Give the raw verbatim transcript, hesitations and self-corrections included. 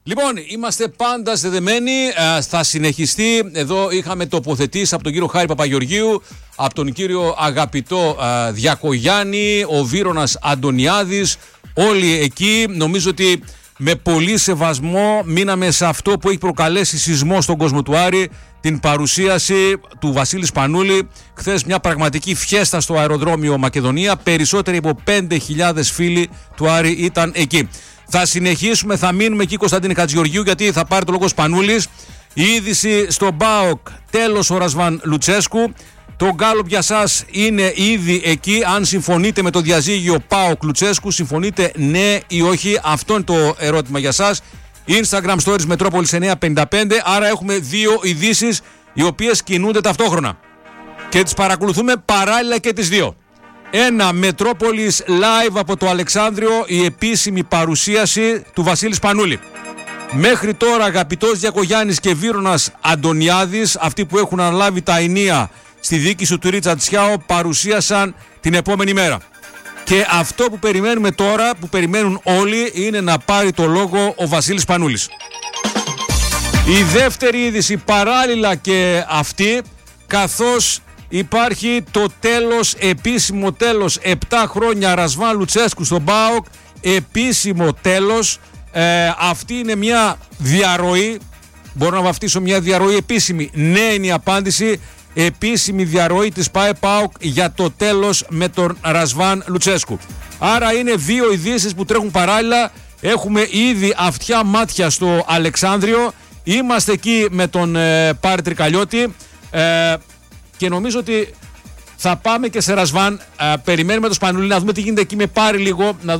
Λοιπόν, είμαστε πάντα στεδεμένοι, ε, θα συνεχιστεί. Εδώ είχαμε τοποθετήσει από τον κύριο Χάρη Παπαγεωργίου, από τον κύριο αγαπητό ε, Διακογιάννη, ο Βύρονας Αντωνιάδης, όλοι εκεί. Νομίζω ότι με πολύ σεβασμό μείναμε σε αυτό που έχει προκαλέσει σεισμό στον κόσμο του Άρη, την παρουσίαση του Βασίλη Σπανούλη. Χθες μια πραγματική φιέστα στο αεροδρόμιο Μακεδονία. Περισσότεροι από πέντε χιλιάδες φίλοι του Άρη ήταν εκεί. Θα συνεχίσουμε, θα μείνουμε εκεί, Κωνσταντίνη Χατζηγεωργίου, γιατί θα πάρει το λόγο Σπανούλης. Η είδηση στον ΠΑΟΚ, τέλος ο Ρασβάν Λουτσέσκου. Το γκάλωπ για σας είναι ήδη εκεί. Αν συμφωνείτε με το διαζύγιο ΠΑΟΚ Λουτσέσκου, συμφωνείτε ναι ή όχι? Αυτό είναι το ερώτημα για σας. Instagram Stories Μετρόπολης εννιακόσια πενήντα πέντε. Άρα έχουμε δύο ειδήσεις οι οποίες κινούνται ταυτόχρονα και τις παρακολουθούμε παράλληλα και τις δύο. Ένα, Μετρόπολης live από το Αλεξάνδριο, η επίσημη παρουσίαση του Βασίλη Σπανούλη. Μέχρι τώρα αγαπητός Διακογιάννης και Βύρονας Αντωνιάδης, αυτοί που έχουν αναλάβει τα ενία στη διοίκηση του Ρίτσα Τσιάο, παρουσίασαν την επόμενη μέρα. Και αυτό που περιμένουμε τώρα, που περιμένουν όλοι, είναι να πάρει το λόγο ο Βασίλης Σπανούλης. Η δεύτερη είδηση παράλληλα και αυτή, καθώς υπάρχει το τέλος, επίσημο τέλος, επτά χρόνια Ρασβάν Λουτσέσκου στον ΠΑΟΚ, επίσημο τέλος. Ε, αυτή είναι μια διαρροή, μπορώ να βαφτίσω μια διαρροή επίσημη. Ναι είναι η απάντηση, επίσημη διαρροή της ΠΑΕ ΠΑΟΚ για το τέλος με τον Ρασβάν Λουτσέσκου. Άρα είναι δύο ειδήσεις που τρέχουν παράλληλα. Έχουμε ήδη αυτιά μάτια στο Αλεξάνδριο. Είμαστε εκεί με τον ε, Πάρη Τρικαλιώτη. Ε, Και νομίζω ότι θα πάμε και σε Ρασβάν. Ε, περιμένουμε το Σπανούλη να δούμε τι γίνεται εκεί με Πάρη λίγο. Να